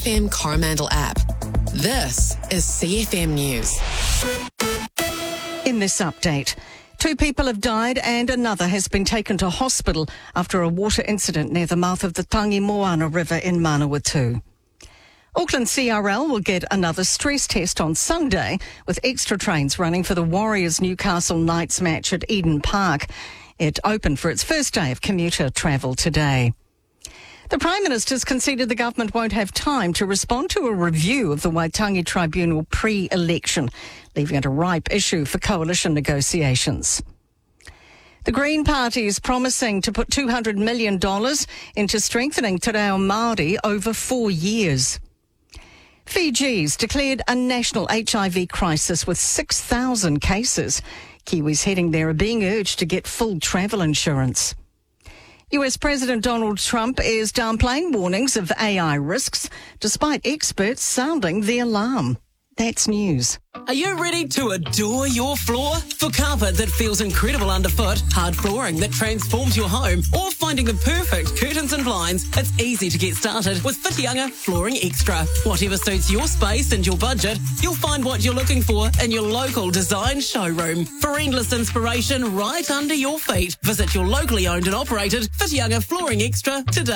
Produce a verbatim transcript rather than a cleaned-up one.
F M Coromandel app. This is C F M News. In this update, two people have died and another has been taken to hospital after a water incident near the mouth of the Tangi Moana River in Manawatu. Auckland C R L will get another stress test on Sunday with extra trains running for the Warriors Newcastle Knights match at Eden Park. It opened for its first day of commuter travel today. The Prime Minister's conceded the government won't have time to respond to a review of the Waitangi Tribunal pre-election, leaving it a ripe issue for coalition negotiations. The Green Party is promising to put two hundred million dollars into strengthening Te Reo Māori over four years. Fiji's declared a national H I V crisis with six thousand cases. Kiwis heading there are being urged to get full travel insurance. U S President Donald Trump is downplaying warnings of A I risks, despite experts sounding the alarm. That's news. Are you ready to adore your floor? For carpet that feels incredible underfoot, hard flooring that transforms your home, or finding the perfect curtains and blinds, it's easy to get started with Whitianga Flooring Extra. Whatever suits your space and your budget, you'll find what you're looking for in your local design showroom. For endless inspiration right under your feet, visit your locally owned and operated Whitianga Flooring Extra today.